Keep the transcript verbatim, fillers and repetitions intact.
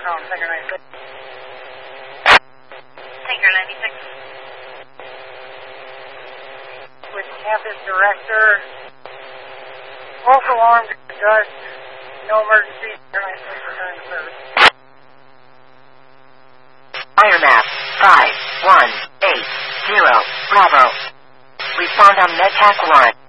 calling Tinker ninety-six. Tinker ninety-six. With campus director. False alarm, dust, no emergency, Tinker ninety-six return to service. Fire map five one eight zero Bravo. Respond on MedTac one.